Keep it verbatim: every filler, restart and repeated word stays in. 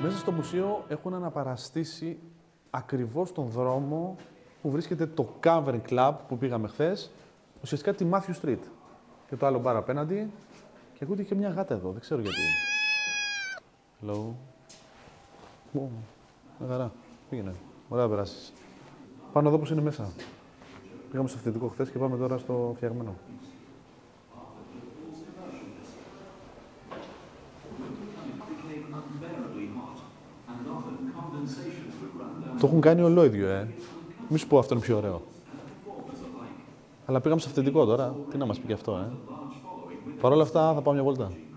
Μέσα στο μουσείο έχουν αναπαραστήσει ακριβώς τον δρόμο που βρίσκεται το Cavern Club που πήγαμε χθες, ουσιαστικά τη Matthew Street. Και το άλλο μπαρ απέναντι. Και ακούγεται και μια γάτα εδώ, δεν ξέρω γιατί. Hello. Ω, μια χαρά. Πήγαινε. Ωραία περάσεις. Πάνω εδώ πώς είναι μέσα. Πήγαμε στο αυθεντικό χθες και πάμε τώρα στο φτιαγμένο. Το έχουν κάνει ολόιδιο, ε. Μη σου πω αυτό είναι πιο ωραίο. Αλλά πήγαμε στο αυθεντικό τώρα. Τι να μας πει και αυτό, ε. Παρ' όλα αυτά θα πάω μια βόλτα.